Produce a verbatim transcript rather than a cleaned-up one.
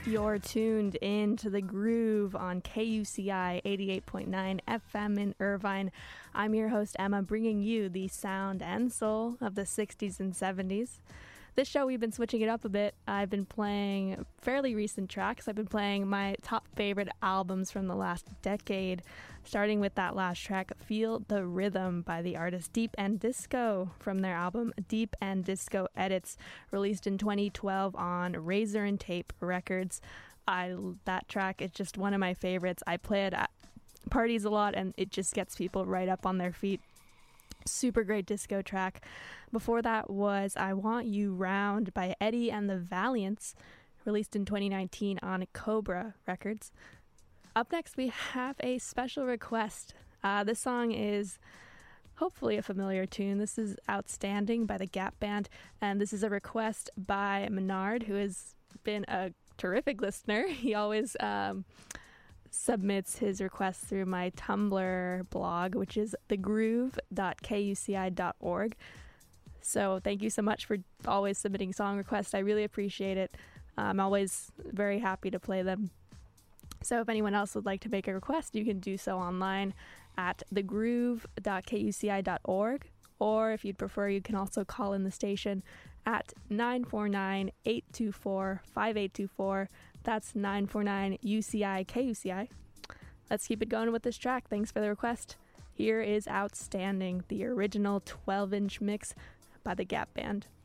You're tuned in to The Groove on K U C I eighty-eight point nine F M in Irvine. I'm your host, Emma, bringing you the sound and soul of the sixties and seventies. This show, we've been switching it up a bit. I've been playing fairly recent tracks. I've been playing my top favorite albums from the last decade, starting with that last track, Feel the Rhythm, by the artist Deep End Disco, from their album Deep End Disco Edits, released in twenty twelve on Razor and Tape Records. I that track is just one of my favorites. I play it at parties a lot, and it just gets people right up on their feet. Super great disco track. Before that was I Want You Round by Eddie and the Valiants, released in twenty nineteen on Cobra Records. Up next, we have a special request. Uh, this song is hopefully a familiar tune. This is Outstanding by the Gap Band, and this is a request by Menard, who has been a terrific listener. He always um, submits his requests through my Tumblr blog, which is the groove dot k u c i dot org. So thank you so much for always submitting song requests. I really appreciate it. I'm always very happy to play them. So if anyone else would like to make a request, you can do so online at the groove dot k u c i dot org, or if you'd prefer, you can also call in the station at nine four nine, eight two four, five eight two four. That's nine four nine U C I K U C I. Let's keep it going with this track. Thanks for the request. Here is Outstanding, the original twelve inch mix by the Gap Band.